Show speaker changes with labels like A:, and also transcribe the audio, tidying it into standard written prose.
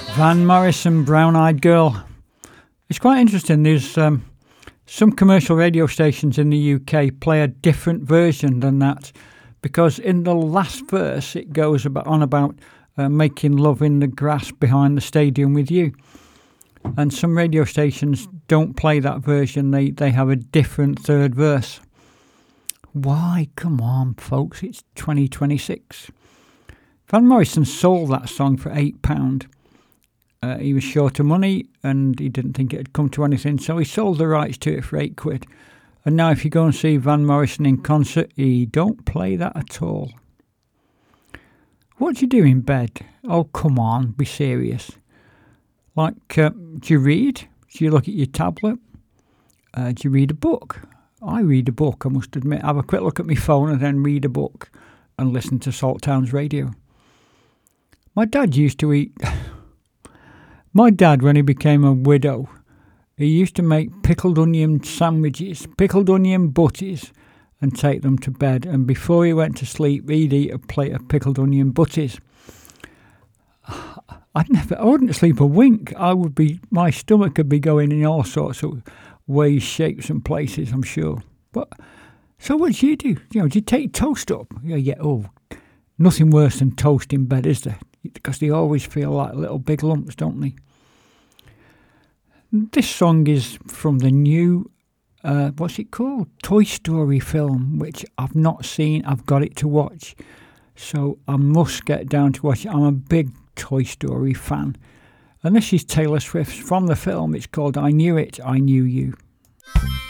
A: Van Morrison, Brown Eyed Girl. It's quite interesting. There's some commercial radio stations in the UK play a different version than that, because in the last verse it goes about making love in the grass behind the stadium with you. And some radio stations don't play that version. They have a different third verse. Why? Come on, folks. It's 2026. Van Morrison sold that song for £8. He was short of money and he didn't think it had come to anything, so he sold the rights to it for £8. And now if you go and see Van Morrison in concert, he don't play that at all. What do you do in bed? Oh, come on, be serious. Like, do you read? Do you look at your tablet? Do you read a book? I read a book, I must admit. Have a quick look at my phone and then read a book and listen to Salt Towns Radio. My dad used to eat... My dad, when he became a widow, he used to make pickled onion sandwiches, pickled onion butties, and take them to bed. And before he went to sleep, he'd eat a plate of pickled onion butties. I wouldn't sleep a wink. My stomach could be going in all sorts of ways, shapes, and places, I'm sure. But so what do you do? Do you take toast up? Yeah. Oh, nothing worse than toast in bed, is there? Because they always feel like little big lumps, don't they? This song is from the new, what's it called? Toy Story film, which I've not seen. I've got it to watch. So I must get down to watch it. I'm a big Toy Story fan. And this is Taylor Swift from the film. It's called I Knew It, I Knew You.